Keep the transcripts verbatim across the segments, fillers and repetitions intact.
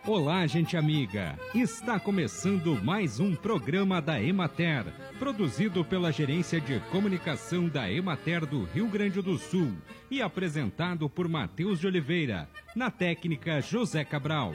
Olá, gente amiga! Está começando mais um programa da Emater, produzido pela Gerência de Comunicação da Emater do Rio Grande do Sul e apresentado por Matheus de Oliveira, na técnica José Cabral.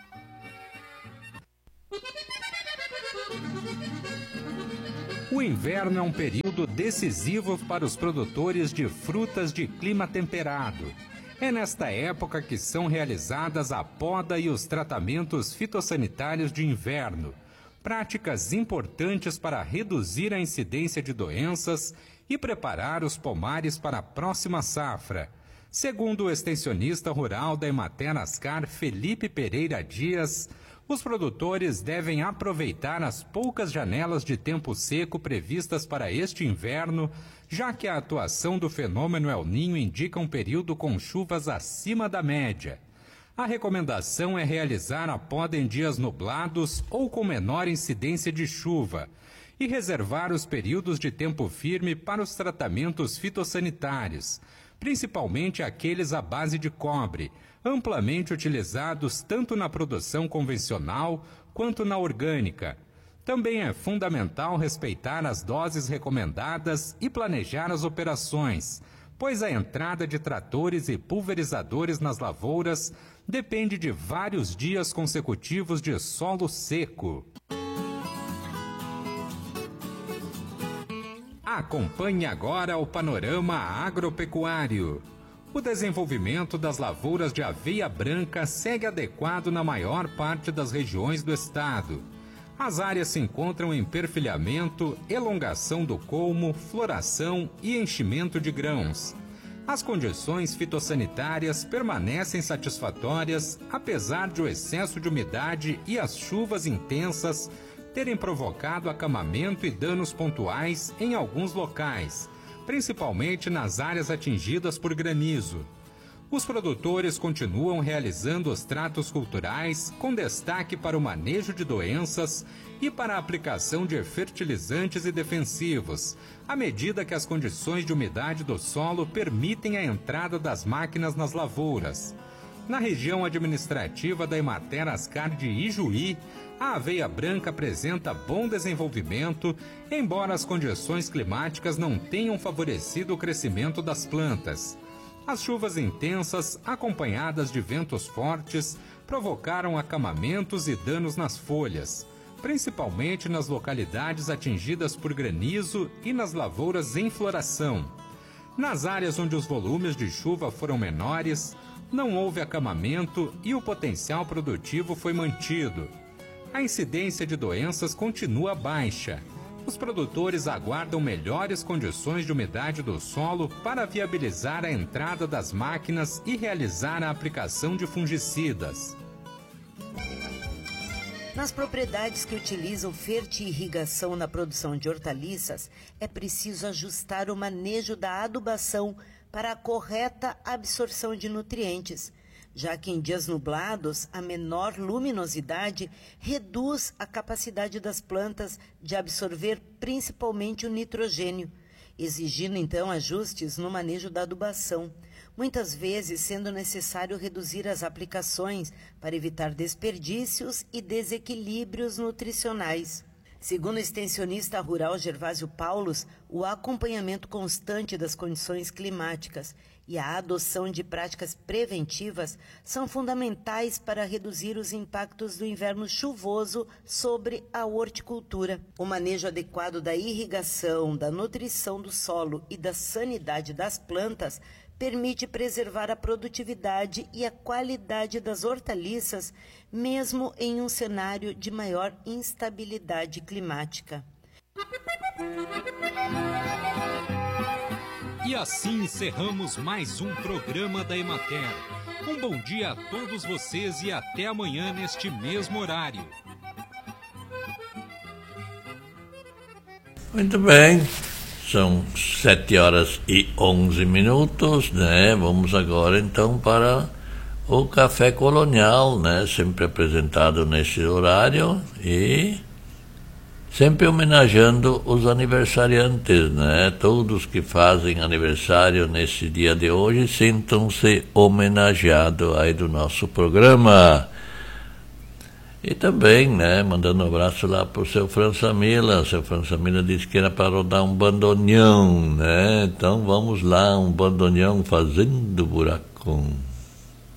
O inverno é um período decisivo para os produtores de frutas de clima temperado. É nesta época que são realizadas a poda e os tratamentos fitossanitários de inverno, práticas importantes para reduzir a incidência de doenças e preparar os pomares para a próxima safra. Segundo o extensionista rural da Emater Ascar, Felipe Pereira Dias, os produtores devem aproveitar as poucas janelas de tempo seco previstas para este inverno, já que a atuação do fenômeno El Niño indica um período com chuvas acima da média. A recomendação é realizar a poda em dias nublados ou com menor incidência de chuva e reservar os períodos de tempo firme para os tratamentos fitossanitários, principalmente aqueles à base de cobre, amplamente utilizados tanto na produção convencional quanto na orgânica. Também é fundamental respeitar as doses recomendadas e planejar as operações, pois a entrada de tratores e pulverizadores nas lavouras depende de vários dias consecutivos de solo seco. Acompanhe agora o panorama agropecuário. O desenvolvimento das lavouras de aveia branca segue adequado na maior parte das regiões do estado. As áreas se encontram em perfilhamento, elongação do colmo, floração e enchimento de grãos. As condições fitossanitárias permanecem satisfatórias, apesar de o excesso de umidade e as chuvas intensas terem provocado acamamento e danos pontuais em alguns locais, principalmente nas áreas atingidas por granizo. Os produtores continuam realizando os tratos culturais, com destaque para o manejo de doenças e para a aplicação de fertilizantes e defensivos, à medida que as condições de umidade do solo permitem a entrada das máquinas nas lavouras. Na região administrativa da Emater Ascar de Ijuí, a aveia branca apresenta bom desenvolvimento, embora as condições climáticas não tenham favorecido o crescimento das plantas. As chuvas intensas, acompanhadas de ventos fortes, provocaram acamamentos e danos nas folhas, principalmente nas localidades atingidas por granizo e nas lavouras em floração. Nas áreas onde os volumes de chuva foram menores, não houve acamamento e o potencial produtivo foi mantido. A incidência de doenças continua baixa. Os produtores aguardam melhores condições de umidade do solo para viabilizar a entrada das máquinas e realizar a aplicação de fungicidas. Nas propriedades que utilizam fertirrigação na produção de hortaliças, é preciso ajustar o manejo da adubação para a correta absorção de nutrientes, já que em dias nublados, a menor luminosidade reduz a capacidade das plantas de absorver principalmente o nitrogênio, exigindo então ajustes no manejo da adubação, muitas vezes sendo necessário reduzir as aplicações para evitar desperdícios e desequilíbrios nutricionais. Segundo o extensionista rural Gervásio Paulos, o acompanhamento constante das condições climáticas e a adoção de práticas preventivas são fundamentais para reduzir os impactos do inverno chuvoso sobre a horticultura. O manejo adequado da irrigação, da nutrição do solo e da sanidade das plantas permite preservar a produtividade e a qualidade das hortaliças, mesmo em um cenário de maior instabilidade climática. E assim encerramos mais um programa da Emater. Um bom dia a todos vocês e até amanhã neste mesmo horário. Muito bem, são sete horas e onze minutos, né? Vamos agora então para o Café Colonial, né? Sempre apresentado nesse horário e sempre homenageando os aniversariantes, né? Todos que fazem aniversário nesse dia de hoje sintam-se homenageados aí do nosso programa. E também, né, mandando um abraço lá pro seu Fransamila. O seu Fransamila disse que era para rodar um bandoneão, né? Então vamos lá, um bandoneão fazendo buracão.